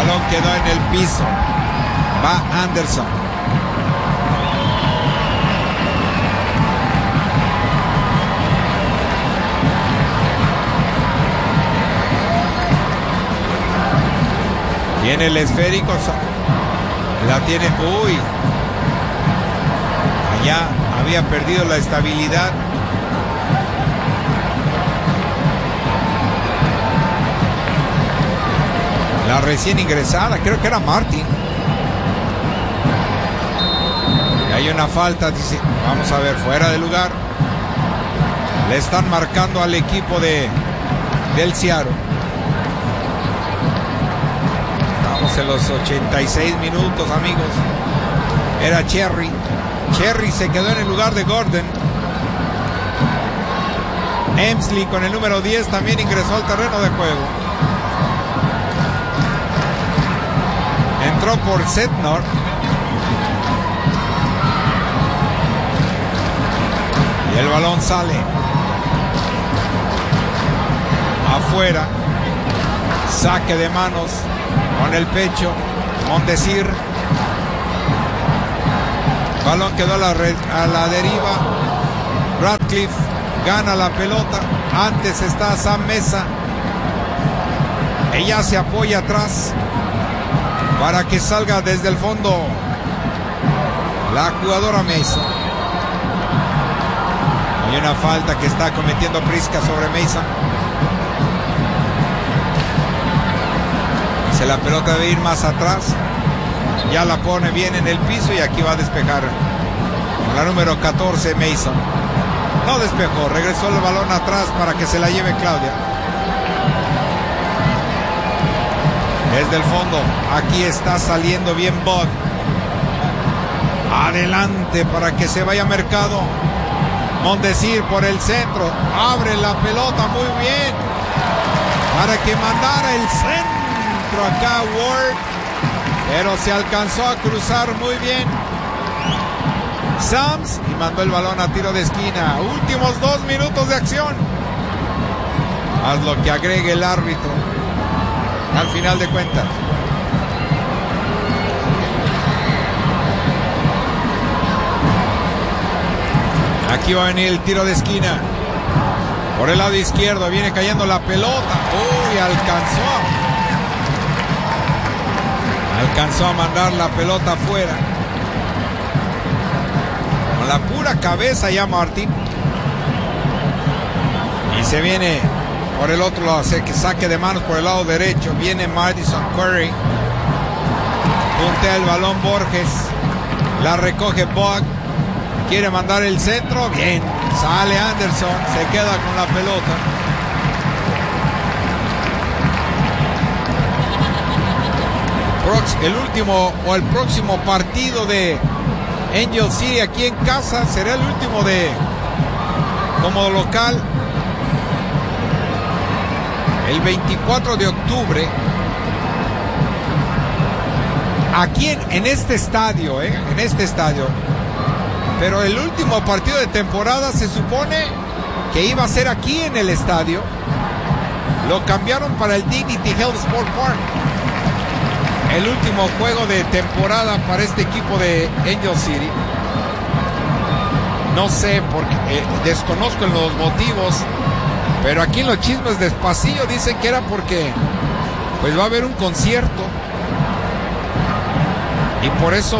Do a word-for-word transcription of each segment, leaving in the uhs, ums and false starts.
balón quedó en el piso. Va Anderson. Tiene el esférico. La tiene. Uy. Allá había perdido la estabilidad. La recién ingresada, creo que era Martin. Y hay una falta, dice, vamos a ver, fuera de lugar. Le están marcando al equipo de del Seattle. Estamos en los ochenta y seis minutos, amigos. Era Cherry. Cherry se quedó en el lugar de Gordon. Emsley con el número diez también ingresó al terreno de juego. Entró por Sednor. Y el balón sale afuera. Saque de manos con el pecho. Mondesir. Balón quedó a la, red, a la deriva. Radcliffe gana la pelota. Antes está Sam Mesa. Ella se apoya atrás para que salga desde el fondo la jugadora Mason. Hay una falta que está cometiendo Priska sobre Mason. Se la pelota debe ir más atrás. Ya la pone bien en el piso y aquí va a despejar la número catorce Mason. No despejó, regresó el balón atrás para que se la lleve Claudia. Desde el fondo, aquí está saliendo bien Bog. Adelante para que se vaya Mercado. Mondesir por el centro. Abre la pelota muy bien. Para que mandara el centro acá Ward. Pero se alcanzó a cruzar muy bien Sams y mandó el balón a tiro de esquina. Últimos dos minutos de acción. Haz lo que agregue el árbitro al final de cuentas. Aquí va a venir el tiro de esquina. Por el lado izquierdo viene cayendo la pelota. Uy, alcanzó. Alcanzó a mandar la pelota afuera. Con la pura cabeza ya Martin. Y se viene por el otro lado, que saque de manos por el lado derecho. Viene Madison Curry. Puntea el balón Borges. La recoge Bog. Quiere mandar el centro. Bien. Sale Anderson. Se queda con la pelota. El último o el próximo partido de Angel City aquí en casa será el último de como local el veinticuatro de octubre aquí en, en este estadio, ¿eh? en este estadio. Pero el último partido de temporada se supone que iba a ser aquí en el estadio. Lo cambiaron para el Dignity Health Sport Park. El último juego de temporada para este equipo de Angel City. No sé, porque eh, desconozco los motivos, pero aquí en los chismes de pasillo dicen que era porque pues va a haber un concierto y por eso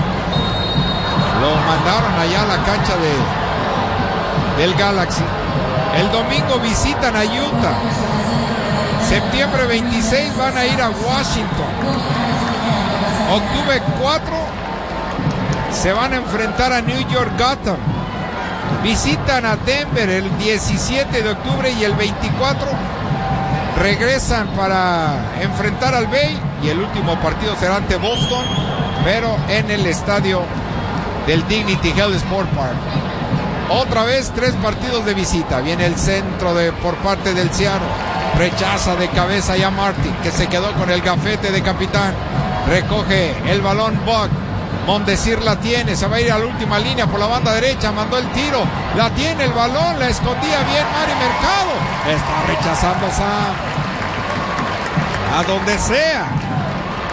lo mandaron allá a la cancha de del Galaxy. El domingo visitan a Utah. Septiembre veintiséis van a ir a Washington. Octubre cuatro se van a enfrentar a New York Gotham. Visitan a Denver el diecisiete de octubre y el veinticuatro regresan para enfrentar al Bay y el último partido será ante Boston, pero en el estadio del Dignity Health Sport Park. Otra vez tres partidos de visita. Viene el centro de por parte del Seattle. Rechaza de cabeza ya Martin, que se quedó con el gafete de capitán. Recoge el balón Buck. Mondesir la tiene, se va a ir a la última línea por la banda derecha, mandó el tiro, la tiene el balón, la escondía bien Mari Mercado. Está rechazando Sam. A donde sea.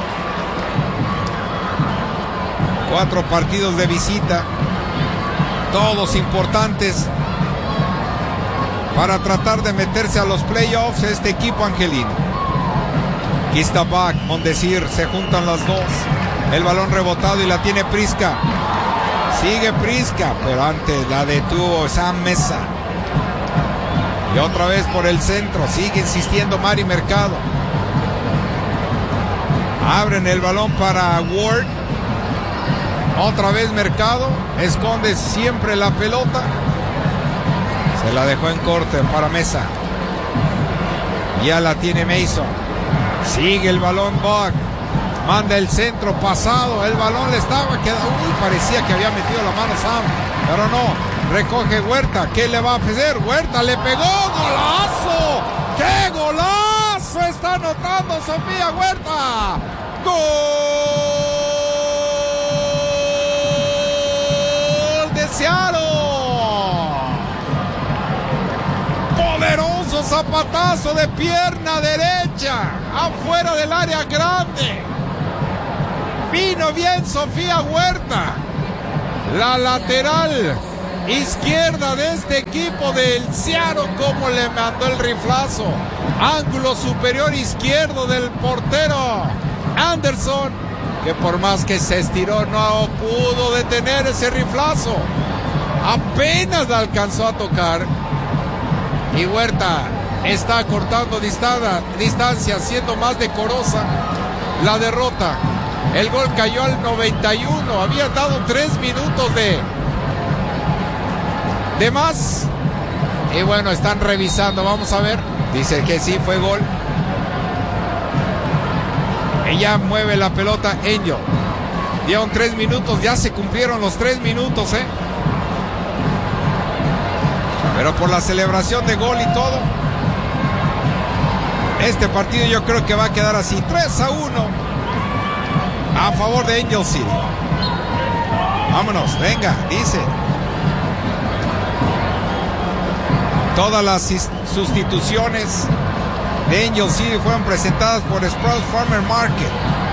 Cuatro partidos de visita, todos importantes para tratar de meterse a los playoffs este equipo angelino. Aquí está Bach, Mondesir, se juntan las dos. El balón rebotado y la tiene Priska. Sigue Priska, pero antes la detuvo Sam Mesa. Y otra vez por el centro, sigue insistiendo Mari Mercado. Abren el balón para Ward. Otra vez Mercado, esconde siempre la pelota. Se la dejó en corte para Mesa. Ya la tiene Mason. Sigue el balón Buck. Manda el centro pasado. El balón le estaba quedando. Uy, parecía que había metido la mano Sam. Pero no. Recoge Huerta. ¿Qué le va a hacer? Huerta le pegó. ¡Golazo! ¡Qué golazo! Está anotando Sofía Huerta. ¡Gol de Seattle! Poderoso zapatazo de pierna derecha. Afuera del área grande. Vino bien Sofía Huerta. La lateral izquierda de este equipo del Seattle, como le mandó el riflazo. Ángulo superior izquierdo del portero Anderson, que por más que se estiró no pudo detener ese riflazo. Apenas la alcanzó a tocar. Y Huerta está cortando distancia, distancia, siendo más decorosa la derrota. El gol cayó al noventa y uno. Había dado tres minutos de, de más. Y bueno, están revisando. Vamos a ver. Dice que sí, fue gol. Ella mueve la pelota, Angel. Dieron tres minutos. Ya se cumplieron los tres minutos, ¿eh? Pero por la celebración de gol y todo, este partido yo creo que va a quedar así. tres a uno. A favor de Angel City. Vámonos, venga, dice. Todas las sustituciones de Angel City fueron presentadas por Sprouts Farmer Market.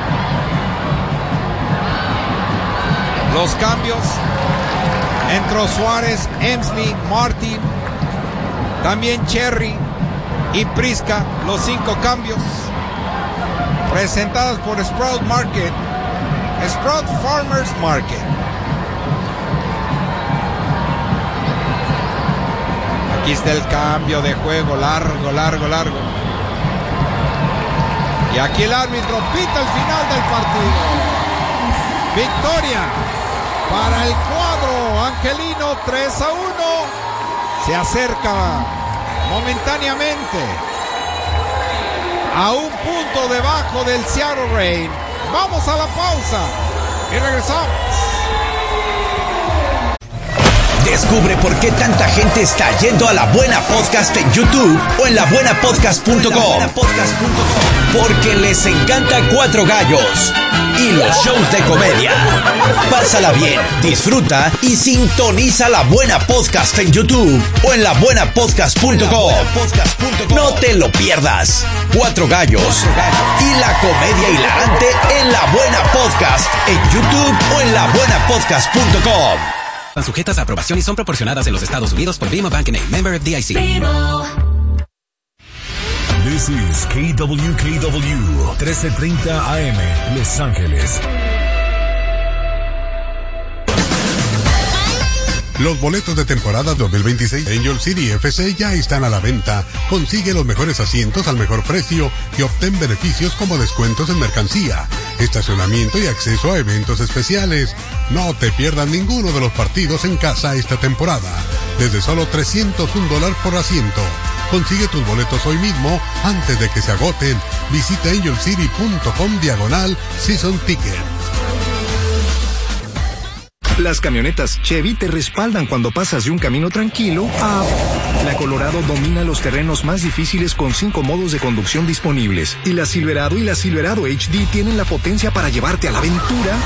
Los cambios: entró Suárez, Emsley, Martin, también Cherry y Priska. Los cinco cambios presentados por Sprout Market, Sprout Farmers Market. Aquí está el cambio de juego, largo, largo, largo. Y aquí el árbitro pita el final del partido. Victoria para el cuadro angelino, tres a uno. Se acerca momentáneamente a un punto debajo del Seattle Reign. Vamos a la pausa y regresamos. Descubre por qué tanta gente está yendo a La Buena Podcast en YouTube o en la buena podcast punto com. Porque les encanta Cuatro Gallos y los shows de comedia. Pásala bien, disfruta y sintoniza La Buena Podcast en YouTube o en la buena podcast punto com. No te lo pierdas. Cuatro Gallos y la comedia hilarante en La Buena Podcast en YouTube o en la buena podcast punto com. Están sujetas a aprobación y son proporcionadas en los Estados Unidos por BMO Bank N A, member F D I C. This is K W K W trece treinta A M, Los Ángeles. Los boletos de temporada dos mil veintiséis de Angel City F C ya están a la venta. Consigue los mejores asientos al mejor precio y obtén beneficios como descuentos en mercancía, estacionamiento y acceso a eventos especiales. No te pierdas ninguno de los partidos en casa esta temporada, desde solo trescientos un dólares por asiento. Consigue tus boletos hoy mismo antes de que se agoten. Visita angel city punto com diagonal season ticket. Las camionetas Chevy te respaldan cuando pasas de un camino tranquilo a... La Colorado domina los terrenos más difíciles con cinco modos de conducción disponibles. Y la Silverado y la Silverado H D tienen la potencia para llevarte a la aventura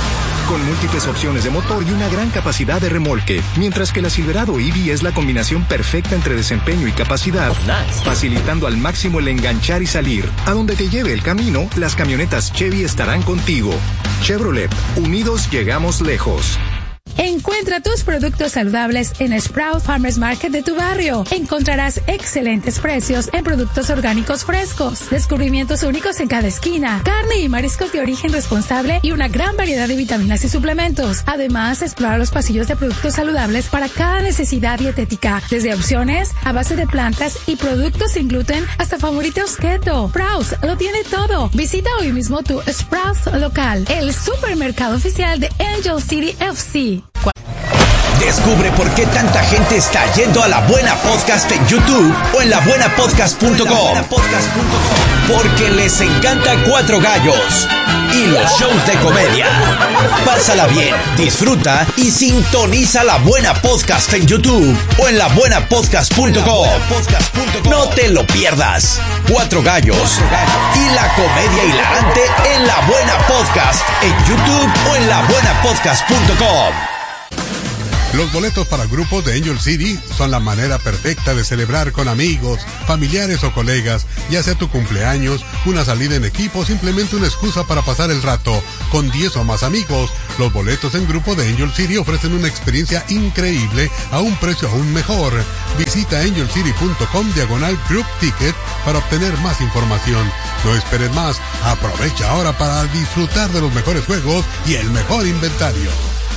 con múltiples opciones de motor y una gran capacidad de remolque, mientras que la Silverado E V es la combinación perfecta entre desempeño y capacidad, facilitando al máximo el enganchar y salir. A donde te lleve el camino, las camionetas Chevy estarán contigo. Chevrolet, unidos llegamos lejos. Encuentra tus productos saludables en Sprout Farmers Market de tu barrio. Encontrarás excelentes precios en productos orgánicos frescos, descubrimientos únicos en cada esquina, carne y mariscos de origen responsable y una gran variedad de vitaminas y suplementos. Además, explora los pasillos de productos saludables para cada necesidad dietética, desde opciones a base de plantas y productos sin gluten hasta favoritos keto. Sprouts lo tiene todo. Visita hoy mismo tu Sprouts local, el supermercado oficial de Angel City F C. Descubre por qué tanta gente está yendo a La Buena Podcast en YouTube o en la buena podcast punto com. Porque les encanta Cuatro Gallos y los shows de comedia. Pásala bien, disfruta y sintoniza La Buena Podcast en YouTube o en la buena podcast punto com. No te lo pierdas. Cuatro Gallos y la comedia hilarante en La Buena Podcast en YouTube o en la buena podcast punto com. Los boletos para grupos de Angel City son la manera perfecta de celebrar con amigos, familiares o colegas, ya sea tu cumpleaños, una salida en equipo o simplemente una excusa para pasar el rato. Con diez o más amigos, los boletos en grupo de Angel City ofrecen una experiencia increíble a un precio aún mejor. Visita angel city punto com diagonal group ticket para obtener más información. No esperes más, aprovecha ahora para disfrutar de los mejores juegos y el mejor inventario.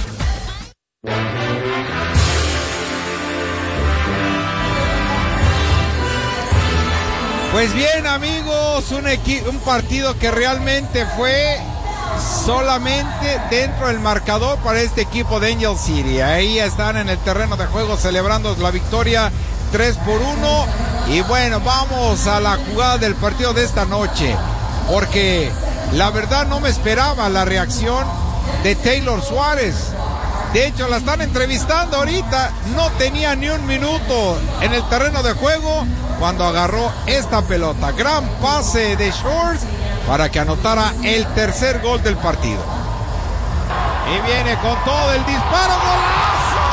Pues bien, amigos, un, equi- un partido que realmente fue solamente dentro del marcador para este equipo de Angel City. Ahí están en el terreno de juego celebrando la victoria tres por uno. Y bueno, vamos a la jugada del partido de esta noche, porque la verdad no me esperaba la reacción de Taylor Suárez. De hecho, la están entrevistando ahorita. No tenía ni un minuto en el terreno de juego cuando agarró esta pelota. Gran pase de Shores para que anotara el tercer gol del partido. Y viene con todo el disparo. ¡Gol!